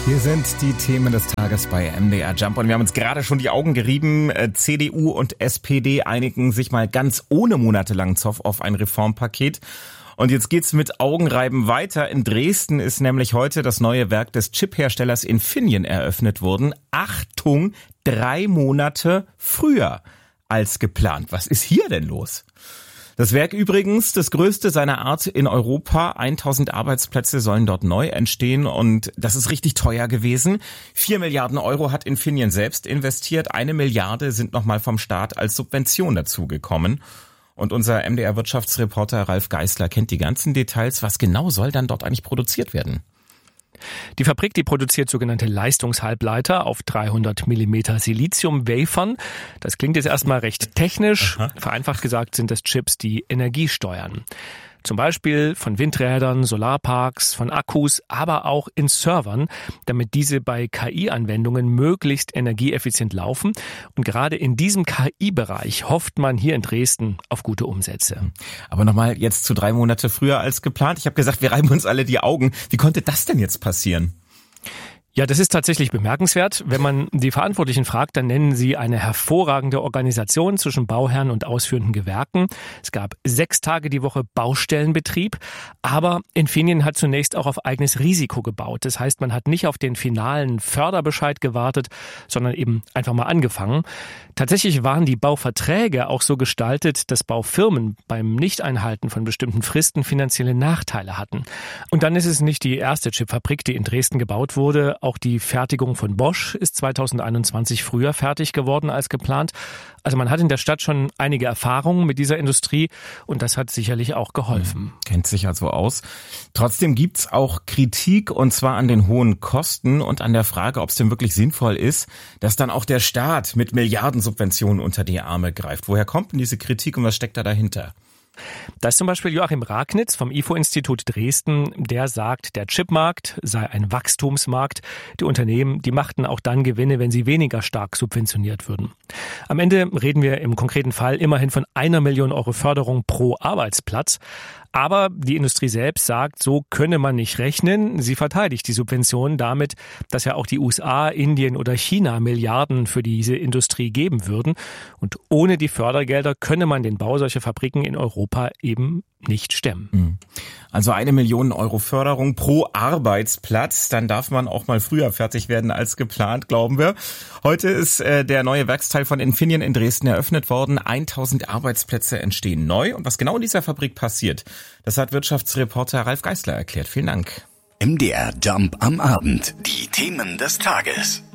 Hier sind die Themen des Tages bei MDR Jump und wir haben uns gerade schon die Augen gerieben. CDU und SPD einigen sich mal ganz ohne monatelangen Zoff auf ein Reformpaket. Und jetzt geht's mit Augenreiben weiter. In Dresden ist nämlich heute das neue Werk des Chipherstellers Infineon eröffnet worden. Achtung, 3 Monate früher als geplant. Was ist hier denn los? Das Werk übrigens, das größte seiner Art in Europa. 1000 Arbeitsplätze sollen dort neu entstehen und das ist richtig teuer gewesen. 4 Milliarden Euro hat Infineon selbst investiert. 1 Milliarde sind nochmal vom Staat als Subvention dazugekommen. Und unser MDR-Wirtschaftsreporter Ralf Geisler kennt die ganzen Details. Was genau soll dann dort eigentlich produziert werden? Die Fabrik, die produziert sogenannte Leistungshalbleiter auf 300 mm Silizium-Wafern. Das klingt jetzt erstmal recht technisch. Vereinfacht gesagt sind das Chips, die Energie steuern. Zum Beispiel von Windrädern, Solarparks, von Akkus, aber auch in Servern, damit diese bei KI-Anwendungen möglichst energieeffizient laufen. Und gerade in diesem KI-Bereich hofft man hier in Dresden auf gute Umsätze. Aber nochmal jetzt zu 3 Monate früher als geplant. Ich habe gesagt, wir reiben uns alle die Augen. Wie konnte das denn jetzt passieren? Ja, das ist tatsächlich bemerkenswert. Wenn man die Verantwortlichen fragt, dann nennen sie eine hervorragende Organisation zwischen Bauherren und ausführenden Gewerken. Es gab 6 Tage die Woche Baustellenbetrieb, aber Infineon hat zunächst auch auf eigenes Risiko gebaut. Das heißt, man hat nicht auf den finalen Förderbescheid gewartet, sondern eben einfach mal angefangen. Tatsächlich waren die Bauverträge auch so gestaltet, dass Baufirmen beim Nichteinhalten von bestimmten Fristen finanzielle Nachteile hatten. Und dann ist es nicht die erste Chipfabrik, die in Dresden gebaut wurde. Auch die Fertigung von Bosch ist 2021 früher fertig geworden als geplant. Also man hat in der Stadt schon einige Erfahrungen mit dieser Industrie und das hat sicherlich auch geholfen. Kennt sich also aus. Trotzdem gibt's auch Kritik und zwar an den hohen Kosten und an der Frage, ob es denn wirklich sinnvoll ist, dass dann auch der Staat mit Milliardensubventionen unter die Arme greift. Woher kommt denn diese Kritik und was steckt da dahinter? Da ist zum Beispiel Joachim Ragnitz vom IFO-Institut Dresden, der sagt, der Chipmarkt sei ein Wachstumsmarkt. Die Unternehmen, die machten auch dann Gewinne, wenn sie weniger stark subventioniert würden. Am Ende reden wir im konkreten Fall immerhin von 1 Million Euro Förderung pro Arbeitsplatz. Aber die Industrie selbst sagt, so könne man nicht rechnen. Sie verteidigt die Subventionen damit, dass ja auch die USA, Indien oder China Milliarden für diese Industrie geben würden. Und ohne die Fördergelder könne man den Bau solcher Fabriken in Europa eben nicht stemmen. Also 1 Million Euro Förderung pro Arbeitsplatz. Dann darf man auch mal früher fertig werden als geplant, glauben wir. Heute ist der neue Werksteil von Infineon in Dresden eröffnet worden. 1000 Arbeitsplätze entstehen neu. Und was genau in dieser Fabrik passiert, das hat Wirtschaftsreporter Ralf Geisler erklärt. Vielen Dank. MDR Jump am Abend. Die Themen des Tages.